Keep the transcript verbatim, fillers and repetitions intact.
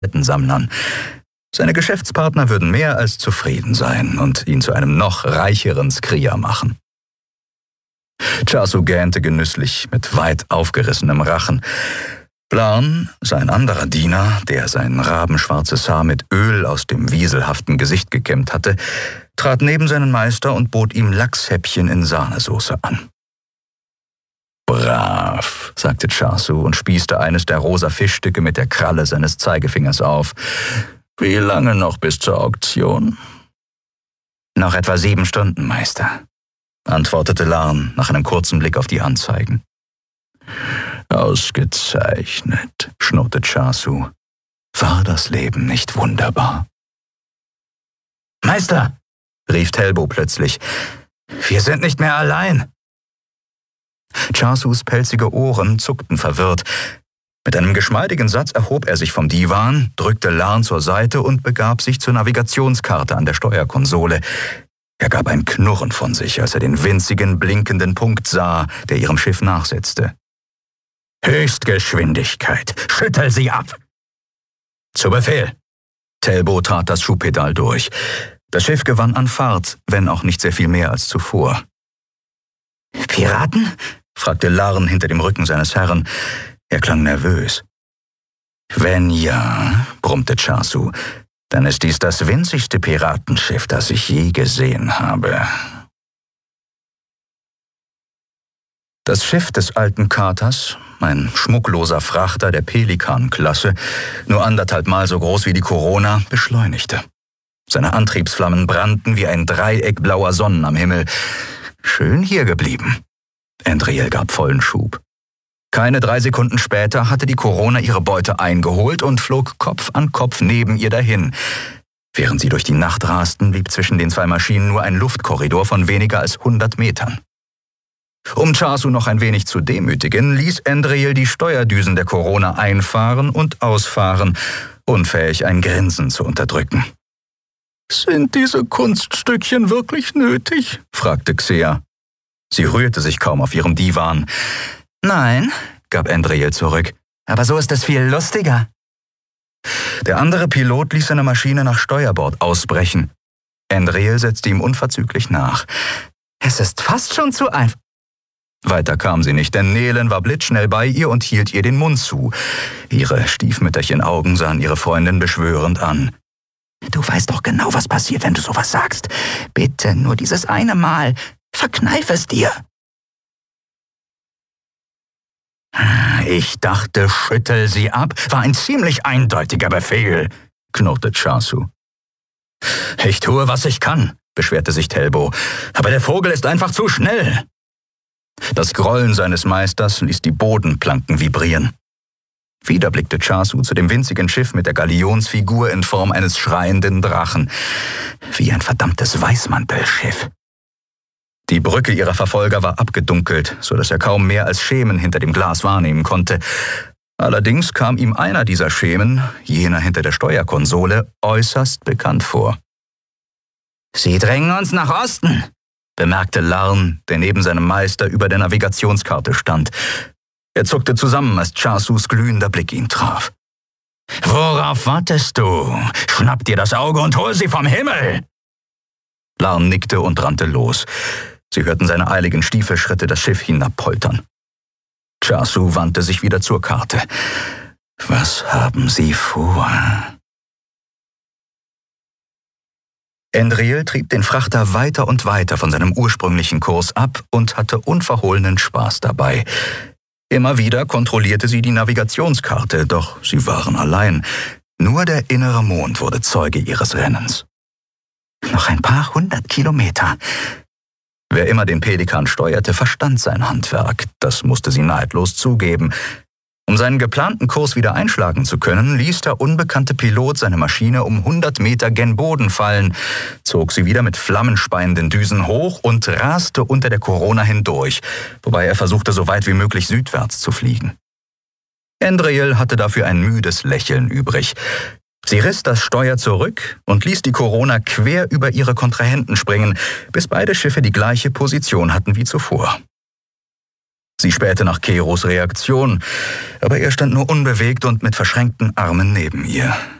Sammlern. Seine Geschäftspartner würden mehr als zufrieden sein und ihn zu einem noch reicheren Skrier machen. Chasu gähnte genüsslich mit weit aufgerissenem Rachen. Blarn, sein anderer Diener, der sein rabenschwarzes Haar mit Öl aus dem wieselhaften Gesicht gekämmt hatte, trat neben seinen Meister und bot ihm Lachshäppchen in Sahnesoße an. »Brav«, sagte Chasu und spießte eines der rosa Fischstücke mit der Kralle seines Zeigefingers auf. »Wie lange noch bis zur Auktion?« »Noch etwa sieben Stunden, Meister«, antwortete Larn nach einem kurzen Blick auf die Anzeigen. »Ausgezeichnet«, schnurrte Chasu. »War das Leben nicht wunderbar?« »Meister«, rief Telbo plötzlich, »wir sind nicht mehr allein.« Chasus pelzige Ohren zuckten verwirrt. Mit einem geschmeidigen Satz erhob er sich vom Divan, drückte Larn zur Seite und begab sich zur Navigationskarte an der Steuerkonsole. Er gab ein Knurren von sich, als er den winzigen, blinkenden Punkt sah, der ihrem Schiff nachsetzte. »Höchstgeschwindigkeit! Schüttel sie ab!« »Zu Befehl!« Telbo trat das Schubpedal durch. Das Schiff gewann an Fahrt, wenn auch nicht sehr viel mehr als zuvor. »Piraten?« fragte Larn hinter dem Rücken seines Herrn. Er klang nervös. »Wenn ja«, brummte Chasu, »dann ist dies das winzigste Piratenschiff, das ich je gesehen habe.« Das Schiff des alten Katers, ein schmuckloser Frachter der Pelikan-Klasse, nur anderthalb Mal so groß wie die Corona, beschleunigte. Seine Antriebsflammen brannten wie ein Dreieck blauer Sonnen am Himmel. »Schön hier geblieben.« Andriel gab vollen Schub. Keine drei Sekunden später hatte die Corona ihre Beute eingeholt und flog Kopf an Kopf neben ihr dahin. Während sie durch die Nacht rasten, blieb zwischen den zwei Maschinen nur ein Luftkorridor von weniger als hundert Metern. Um Chasu noch ein wenig zu demütigen, ließ Andriel die Steuerdüsen der Corona einfahren und ausfahren, unfähig ein Grinsen zu unterdrücken. »Sind diese Kunststückchen wirklich nötig?« fragte Xea. Sie rührte sich kaum auf ihrem Divan. »Nein«, gab Andriel zurück, »aber so ist es viel lustiger.« Der andere Pilot ließ seine Maschine nach Steuerbord ausbrechen. Andriel setzte ihm unverzüglich nach. »Es ist fast schon zu einfach.« Weiter kam sie nicht, denn Nelen war blitzschnell bei ihr und hielt ihr den Mund zu. Ihre Stiefmütterchen-Augen sahen ihre Freundin beschwörend an. »Du weißt doch genau, was passiert, wenn du sowas sagst. Bitte, nur dieses eine Mal. Verkneif es dir.« »Ich dachte, schüttel sie ab, war ein ziemlich eindeutiger Befehl«, knurrte Chasu. »Ich tue, was ich kann«, beschwerte sich Telbo, »aber der Vogel ist einfach zu schnell.« Das Grollen seines Meisters ließ die Bodenplanken vibrieren. Wieder blickte Chasu zu dem winzigen Schiff mit der Galionsfigur in Form eines schreienden Drachen. Wie ein verdammtes Weißmantelschiff. Die Brücke ihrer Verfolger war abgedunkelt, so dass er kaum mehr als Schemen hinter dem Glas wahrnehmen konnte. Allerdings kam ihm einer dieser Schemen, jener hinter der Steuerkonsole, äußerst bekannt vor. »Sie drängen uns nach Osten«, bemerkte Larn, der neben seinem Meister über der Navigationskarte stand. Er zuckte zusammen, als Chasus glühender Blick ihn traf. »Worauf wartest du? Schnapp dir das Auge und hol sie vom Himmel!« Larn nickte und rannte los. Sie hörten seine eiligen Stiefelschritte das Schiff hinabpoltern. Chasu wandte sich wieder zur Karte. »Was haben Sie vor?« Andriel trieb den Frachter weiter und weiter von seinem ursprünglichen Kurs ab und hatte unverhohlenen Spaß dabei. Immer wieder kontrollierte sie die Navigationskarte, doch sie waren allein. Nur der innere Mond wurde Zeuge ihres Rennens. Noch ein paar hundert Kilometer. Wer immer den Pelikan steuerte, verstand sein Handwerk. Das musste sie neidlos zugeben. Um seinen geplanten Kurs wieder einschlagen zu können, ließ der unbekannte Pilot seine Maschine um hundert Meter gen Boden fallen, zog sie wieder mit flammenspeienden Düsen hoch und raste unter der Corona hindurch, wobei er versuchte, so weit wie möglich südwärts zu fliegen. Andriel hatte dafür ein müdes Lächeln übrig. Sie riss das Steuer zurück und ließ die Corona quer über ihre Kontrahenten springen, bis beide Schiffe die gleiche Position hatten wie zuvor. Sie spähte nach Keros Reaktion, aber er stand nur unbewegt und mit verschränkten Armen neben ihr.